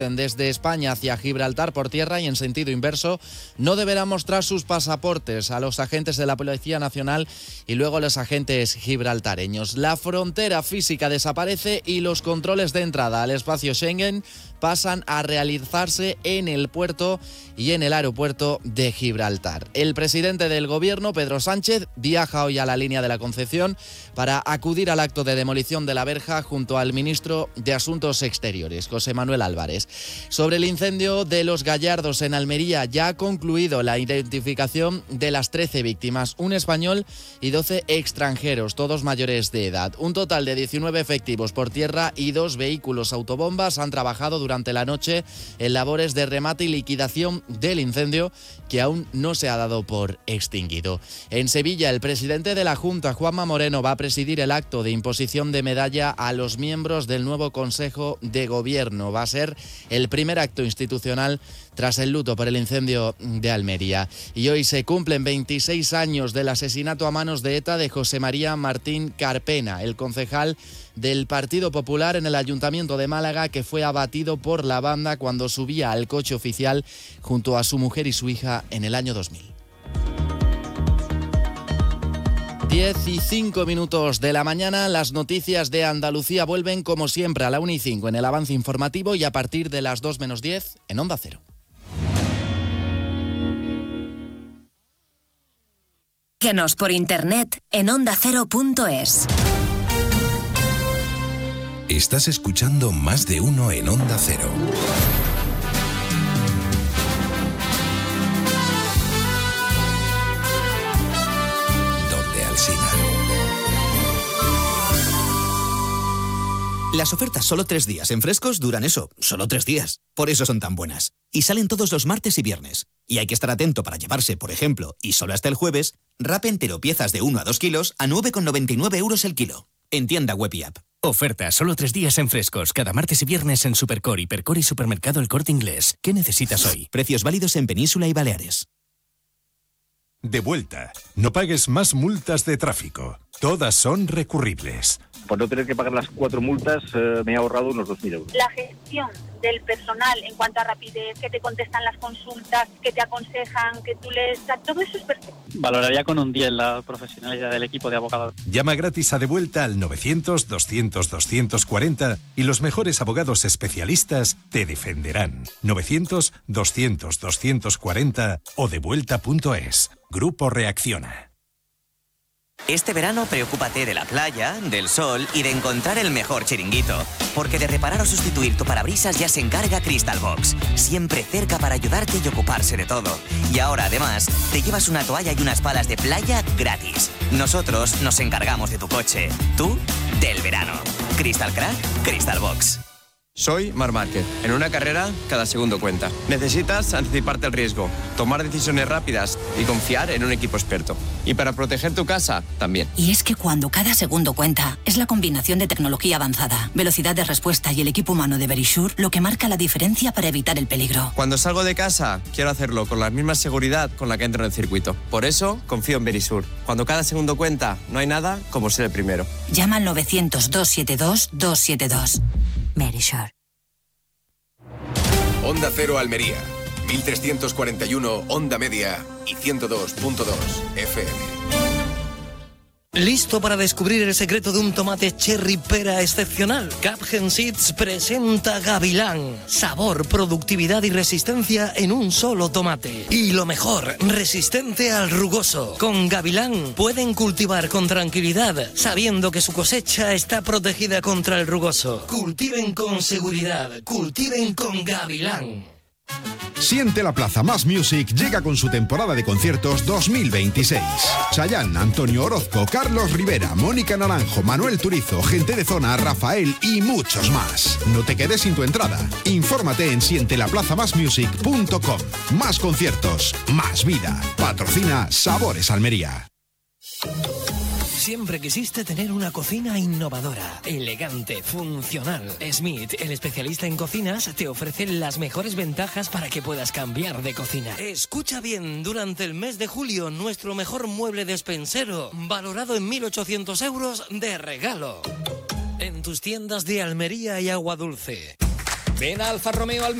desde España hacia Gibraltar por tierra y en sentido inverso no deberán mostrar sus pasaportes a los agentes de la Policía Nacional y luego a los agentes gibraltareños. La frontera física desaparece y los controles de entrada al espacio Schengen pasan a realizarse en el puerto y en el aeropuerto de Gibraltar. El presidente del gobierno, Pedro Sánchez, viaja hoy a la línea de la Concepción para acudir al acto de demolición de la verja junto al ministro de Asuntos Exteriores, José Manuel Álvarez. Sobre el incendio de Los Gallardos en Almería, ya ha concluido la identificación de las 13 víctimas, un español y 12 extranjeros, todos mayores de edad. Un total de 19 efectivos por tierra y 2 vehículos autobombas han trabajado durante la noche en labores de remate y liquidación del incendio, que aún no se ha dado por extinguido. En Sevilla, el presidente de la Junta, Juanma Moreno, va a presidir el acto de imposición de medalla a los miembros del nuevo Consejo de Gobierno. Va a ser el primer acto institucional tras el luto por el incendio de Almería. Y hoy se cumplen 26 años del asesinato a manos de ETA de José María Martín Carpena, el concejal del Partido Popular en el Ayuntamiento de Málaga, que fue abatido por la banda cuando subía al coche oficial junto a su mujer y su hija en el año 2000. 10:05 de la mañana, las noticias de Andalucía vuelven como siempre a la 1:05 en el avance informativo y a partir de las 2 menos 10 en Onda Cero. Síguenos por internet en ondacero.es. Estás escuchando Más de Uno en Onda Cero. Donde Alsina. Las ofertas solo 3 días en Frescos duran eso, solo 3 días. Por eso son tan buenas. Y salen todos los martes y viernes. Y hay que estar atento para llevarse, por ejemplo, y solo hasta el jueves, wrap entero piezas de 1 a 2 kilos a 9,99 € el kilo. En tienda web y app. Oferta solo 3 días en Frescos, cada martes y viernes en Supercore, Hipercore y Supermercado El Corte Inglés. ¿Qué necesitas hoy? Precios válidos en Península y Baleares. De vuelta. No pagues más multas de tráfico. Todas son recurribles. Por no tener que pagar las 4 multas, me he ahorrado unos 2.000 euros. La gestión del personal en cuanto a rapidez, que te contestan las consultas, que te aconsejan, que tú les... Todo eso es perfecto. Valoraría con un 10 la profesionalidad del equipo de abogados. Llama gratis a De Vuelta al 900-200-240 y los mejores abogados especialistas te defenderán. 900-200-240 o devuelta.es. Grupo Reacciona. Este verano preocúpate de la playa, del sol y de encontrar el mejor chiringuito. Porque de reparar o sustituir tu parabrisas ya se encarga Crystal Box. Siempre cerca para ayudarte y ocuparse de todo. Y ahora además te llevas una toalla y unas palas de playa gratis. Nosotros nos encargamos de tu coche. Tú, del verano. Crystal Crack, Crystal Box. Soy Marc Márquez. En una carrera, cada segundo cuenta. Necesitas anticiparte al riesgo, tomar decisiones rápidas y confiar en un equipo experto. Y para proteger tu casa, también. Y es que cuando cada segundo cuenta, es la combinación de tecnología avanzada, velocidad de respuesta y el equipo humano de Verisure lo que marca la diferencia para evitar el peligro. Cuando salgo de casa, quiero hacerlo con la misma seguridad con la que entro en el circuito. Por eso, confío en Verisure. Cuando cada segundo cuenta, no hay nada como ser el primero. Llama al 900-272-272. Verisure. Onda Cero Almería, 1341 Onda Media y 102.2 FM. ¿Listo para descubrir el secreto de un tomate cherry pera excepcional? Capgen Seeds presenta Gavilán. Sabor, productividad y resistencia en un solo tomate. Y lo mejor, resistente al rugoso. Con Gavilán pueden cultivar con tranquilidad, sabiendo que su cosecha está protegida contra el rugoso. Cultiven con seguridad, cultiven con Gavilán. Siente la Plaza Más Music llega con su temporada de conciertos 2026. Chayanne, Antonio Orozco, Carlos Rivera, Mónica Naranjo, Manuel Turizo, Gente de Zona, Rafael y muchos más. No te quedes sin tu entrada. Infórmate en sientelaplazamasmusic.com. Más conciertos, más vida. Patrocina Sabores Almería. Siempre quisiste tener una cocina innovadora, elegante, funcional. Smith, el especialista en cocinas, te ofrece las mejores ventajas para que puedas cambiar de cocina. Escucha bien, durante el mes de julio, nuestro mejor mueble despensero, valorado en 1.800 euros de regalo. En tus tiendas de Almería y Agua Dulce. Ven a Alfa Romeo al